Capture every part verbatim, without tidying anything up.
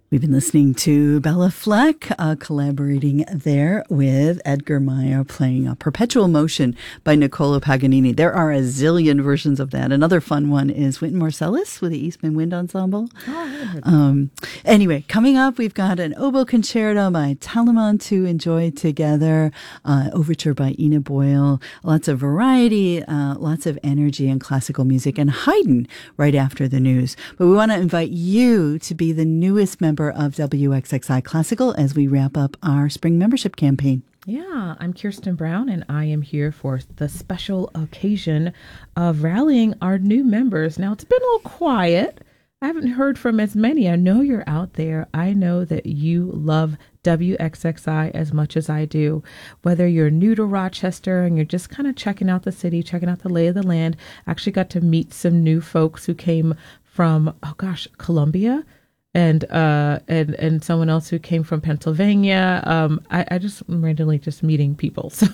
We've been listening to Bella Fleck, uh, collaborating there with Edgar Meyer, playing a Perpetual Motion by Niccolo Paganini. There are a zillion versions of that. Another fun one is Wynton Marsalis with the Eastman Wind Ensemble. Oh, I haven't heard that. Um, anyway, coming up, we've got an oboe concerto by Telemann to enjoy together, uh, overture by Ina Boyle, lots of variety, uh, lots of energy and classical music, and Haydn right after the news. But we want to invite you to be the newest member of W X X I Classical as we wrap up our spring membership campaign. Yeah, I'm Kirsten Brown, and I am here for the special occasion of rallying our new members. Now, it's been a little quiet. I haven't heard from as many. I know you're out there. I know that you love W X X I as much as I do. Whether you're new to Rochester and you're just kind of checking out the city, checking out the lay of the land, I actually got to meet some new folks who came from, oh gosh, Columbia. And uh and and someone else who came from Pennsylvania. Um, I, I just am randomly just meeting people. So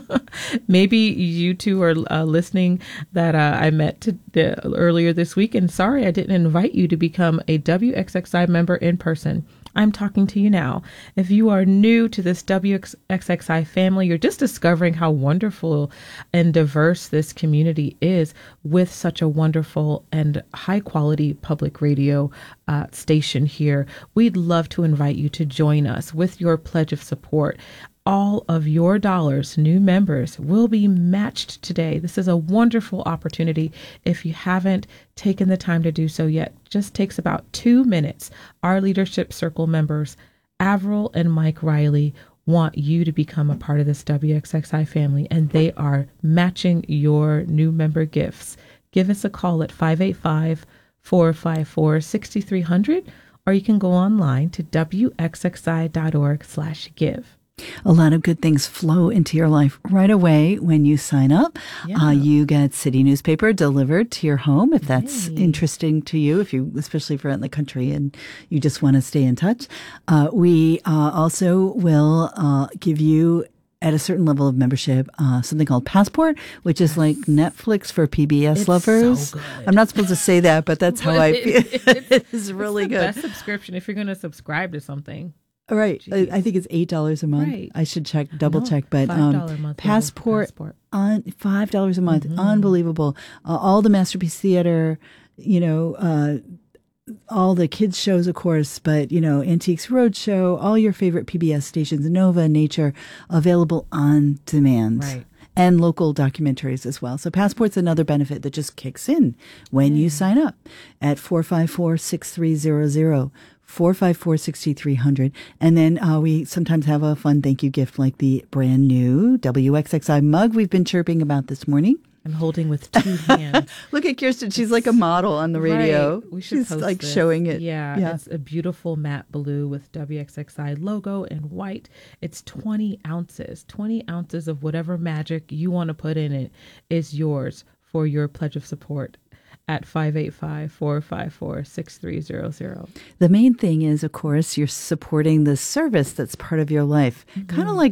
maybe you two are uh, listening that uh, I met to the, earlier this week. And sorry, I didn't invite you to become a W X X I member in person. I'm talking to you now. If you are new to this W X X I family, you're just discovering how wonderful and diverse this community is with such a wonderful and high quality public radio uh, station here. We'd love to invite you to join us with your pledge of support. All of your dollars, new members, will be matched today. This is a wonderful opportunity. If you haven't taken the time to do so yet, just takes about two minutes. Our Leadership Circle members, Avril and Mike Riley, want you to become a part of this W X X I family, and they are matching your new member gifts. Give us a call at five eight five, four five four, six three zero zero, or you can go online to w x x i dot org slash give. A lot of good things flow into your life right away when you sign up. Yeah. Uh, you get city newspaper delivered to your home if that's Yay. interesting to you, if you, especially if you're out in the country and you just want to stay in touch. Uh, we uh, also will uh, give you, at a certain level of membership, uh, something called Passport, which is like Netflix for P B S It's lovers. so good. I'm not supposed to say that, but that's how But I it- feel. it's- It's really it's the good. best subscription if you're going to subscribe to something. All right. I, Jeez. I think it's eight dollars a month. Right. I should check, double No, check. But five dollars um, a month Passport, Passport. on five dollars a month. Mhm. Unbelievable. Uh, all the Masterpiece Theater, you know, uh, all the kids shows, of course, but, you know, Antiques Roadshow, all your favorite P B S stations, Nova, Nature, available on demand. Right. And local documentaries as well. So Passport's another benefit that just kicks in when you sign up at four five four, six three zero zero. four five four, six three zero zero. And then uh, we sometimes have a fun thank you gift like the brand new W X X I mug we've been chirping about this morning. I'm holding with two hands. Look at Kirsten. She's like a model on the radio. Right. We should She's post like this. showing it. Yeah, Yeah. It's a beautiful matte blue with W X X I logo in white. It's twenty ounces. twenty ounces of whatever magic you want to put in it is yours for your pledge of support at five eight five, four five four, six three zero zero. The main thing is, of course, you're supporting the service that's part of your life. Mm-hmm. Kind of like